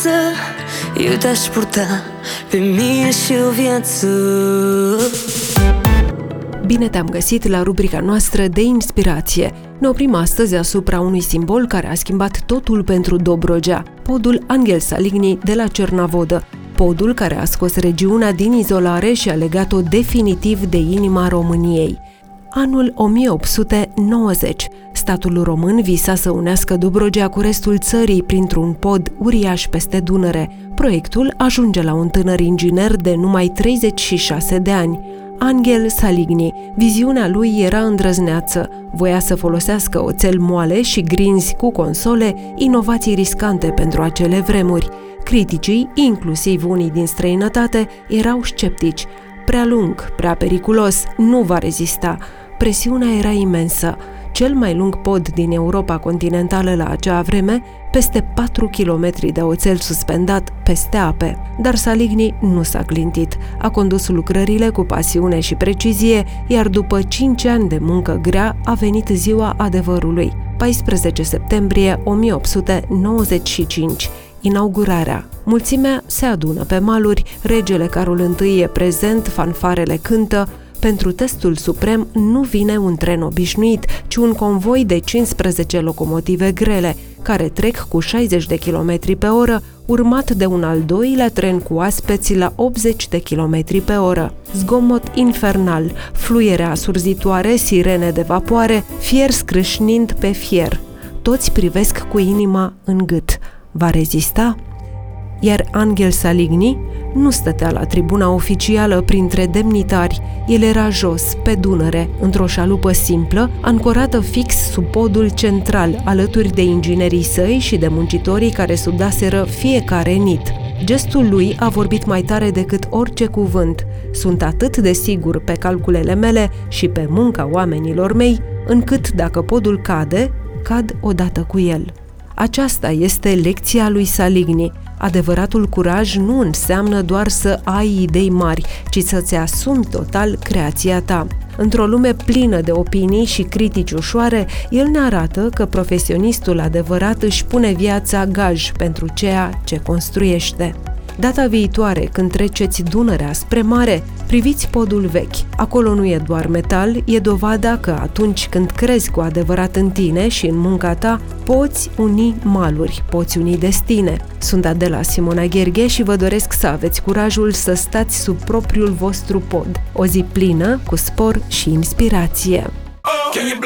viață eu te-aș purta pe mine și o viață. Bine te-am găsit la rubrica noastră de inspirație. Ne oprim astăzi asupra unui simbol care a schimbat totul pentru Dobrogea, podul Anghel Saligny de la Cernavodă. Podul care a scos regiunea din izolare și a legat-o definitiv de inima României. Anul 1890. Statul român visa să unească Dobrogea cu restul țării printr-un pod uriaș peste Dunăre. Proiectul ajunge la un tânăr inginer de numai 36 de ani. Anghel Saligny. Viziunea lui era îndrăzneață. Voia să folosească oțel moale și grinzi cu console, inovații riscante pentru acele vremuri. Criticii, inclusiv unii din străinătate, erau sceptici. Prea lung, prea periculos, nu va rezista. Presiunea era imensă. Cel mai lung pod din Europa continentală la acea vreme, peste 4 km de oțel suspendat peste ape. Dar Saligny nu s-a clintit. A condus lucrările cu pasiune și precizie, iar după 5 ani de muncă grea a venit ziua adevărului. 14 septembrie 1895. Inaugurarea. Mulțimea se adună pe maluri, regele Carol I e prezent, fanfarele cântă. Pentru testul suprem nu vine un tren obișnuit, ci un convoi de 15 locomotive grele, care trec cu 60 de km pe oră, urmat de un al doilea tren cu aspeți la 80 de km pe oră. Zgomot infernal, fluiere asurzitoare, sirene de vapoare, fier scrâșnind pe fier. Toți privesc cu inima în gât. Va rezista? Iar Anghel Saligny nu stătea la tribuna oficială printre demnitari. El era jos, pe Dunăre, într-o șalupă simplă, ancorată fix sub podul central, alături de inginerii săi și de muncitorii care sudaseră fiecare nit. Gestul lui a vorbit mai tare decât orice cuvânt. Sunt atât de sigur pe calculele mele și pe munca oamenilor mei, încât dacă podul cade, cad odată cu el. Aceasta este lecția lui Saligny. Adevăratul curaj nu înseamnă doar să ai idei mari, ci să-ți asumi total creația ta. Într-o lume plină de opinii și critici ușoare, el ne arată că profesionistul adevărat își pune viața gaj pentru ceea ce construiește. Data viitoare, când treceți Dunărea spre mare, priviți podul vechi. Acolo nu e doar metal, e dovada că atunci când crezi cu adevărat în tine și în munca ta, poți uni maluri, poți uni destine. Sunt Adela Simona Gherghe și vă doresc să aveți curajul să stați sub propriul vostru pod. O zi plină cu spor și inspirație.